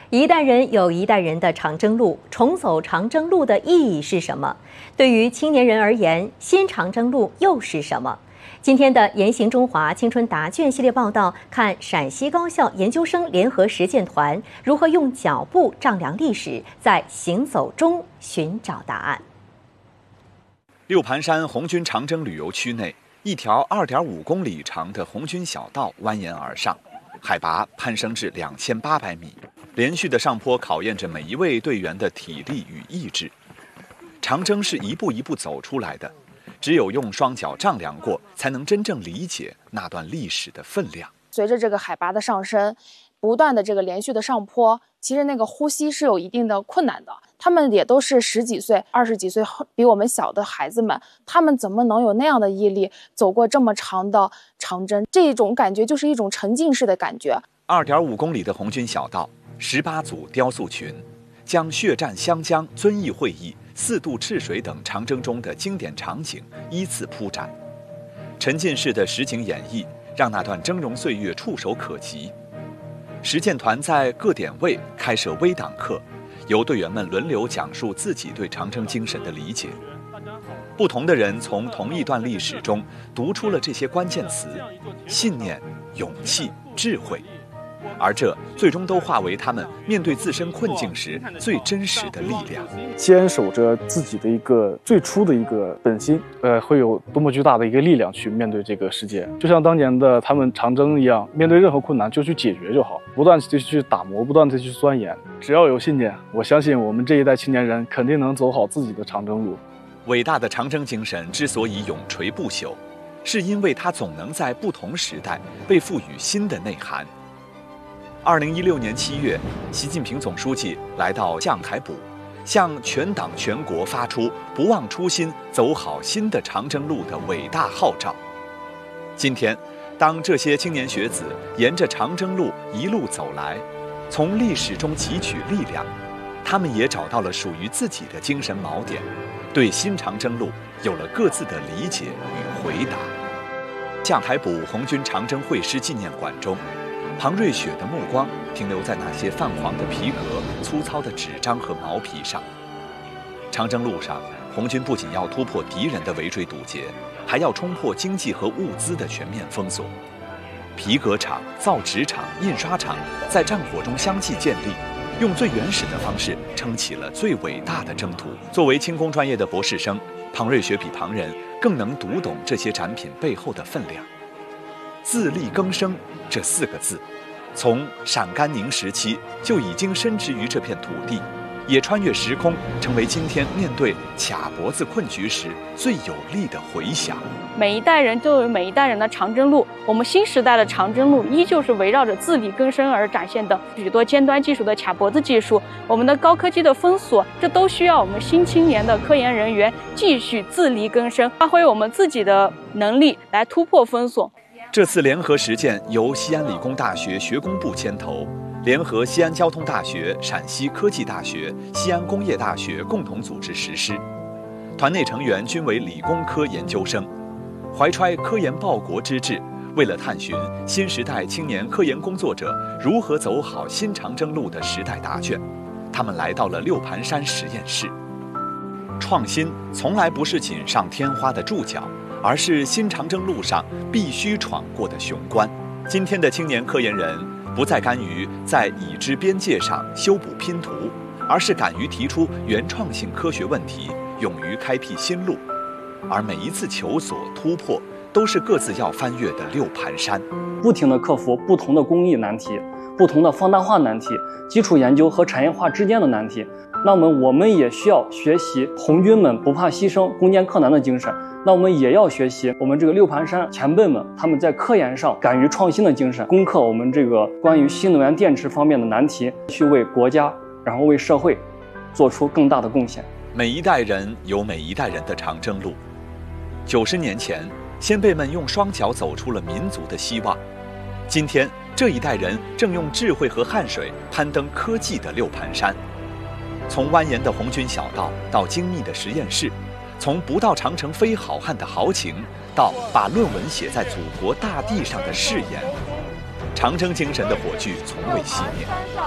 一代人有一代人的长征路，重走长征路的意义是什么？对于青年人而言，新长征路又是什么？今天的《言行中华青春答卷》系列报道，看陕西高校研究生联合实践团如何用脚步丈量历史，在行走中寻找答案。 六盘山红军长征旅游区内，一条2.5公里长的红军小道蜿蜒而上，海拔攀升至2800米。连续的上坡考验着每一位队员的体力与意志。长征是一步一步走出来的，只有用双脚丈量过，才能真正理解那段历史的分量。 随着这个海拔的上升，不断的这个连续的上坡，其实那个呼吸是有一定的困难的。他们也都是10几岁、20几岁，比我们小的孩子们，他们怎么能有那样的毅力走过这么长的长征？这种感觉就是一种沉浸式的感觉。 2.5公里的红军小道，18组雕塑群，将血战湘江、遵义会议、4渡赤水等长征中的经典场景依次铺展，沉浸式的实景演绎让那段峥嵘岁月触手可及。实践团在各点位开设微档课，由队员们轮流讲述自己对长征精神的理解。不同的人从同一段历史中读出了这些关键词：信念、勇气、智慧。而这最终都化为他们面对自身困境时最真实的力量。 坚守着自己的一个最初的一个本心，会有多么巨大的一个力量去面对这个世界。就像当年的他们长征一样，面对任何困难就去解决就好，不断的去打磨，不断的去钻研。只要有信念，我相信我们这一代青年人肯定能走好自己的长征路。 伟大的长征精神之所以永垂不朽，是因为它总能在不同时代被赋予新的内涵。2016年7月，习近平总书记来到绛台堡，向全党全国发出不忘初心、走好新的长征路的伟大号召。今天，当这些青年学子沿着长征路一路走来，从历史中汲取力量，他们也找到了属于自己的精神锚点，对新长征路有了各自的理解与回答。绛台堡红军长征会师纪念馆中，庞瑞雪的目光停留在那些泛黄的皮革、粗糙的纸张和毛皮上。长征路上，红军不仅要突破敌人的围追堵截，还要冲破经济和物资的全面封锁。皮革厂、造纸厂、印刷厂在战火中相继建立，用最原始的方式撑起了最伟大的征途。作为轻工专业的博士生，庞瑞雪比旁人更能读懂这些展品背后的分量。自力更生这4个字，从陕甘宁时期就已经深植于这片土地，也穿越时空，成为今天面对卡脖子困局时最有力的回响。 每一代人都有每一代人的长征路，我们新时代的长征路依旧是围绕着自力更生而展现的许多尖端技术的卡脖子技术，我们的高科技的封锁，这都需要我们新青年的科研人员继续自力更生，发挥我们自己的能力来突破封锁。 这次联合实践由西安理工大学学工部牵头，联合西安交通大学、陕西科技大学、西安工业大学共同组织实施。团内成员均为理工科研究生，怀揣科研报国之志，为了探寻新时代青年科研工作者如何走好新长征路的时代答卷，他们来到了六盘山实验室。创新从来不是锦上添花的注脚，而是新长征路上必须闯过的雄关。今天的青年科研人不再甘于在已知边界上修补拼图，而是敢于提出原创性科学问题，勇于开辟新路。而每一次求索突破，都是各自要翻越的六盘山。 不停地克服不同的工艺难题，不同的放大化难题，基础研究和产业化之间的难题。那我们也需要学习红军们不怕牺牲、攻坚克难的精神。那我们也要学习我们这个六盘山前辈们他们在科研上敢于创新的精神，攻克我们这个关于新能源电池方面的难题，去为国家然后为社会做出更大的贡献。 每一代人有每一代人的长征路。90年前，先辈们用双脚走出了民族的希望。今天，这一代人正用智慧和汗水攀登科技的六盘山。从蜿蜒的红军小道到精密的实验室，从不到长城非好汉的豪情，到把论文写在祖国大地上的誓言，长征精神的火炬从未熄灭。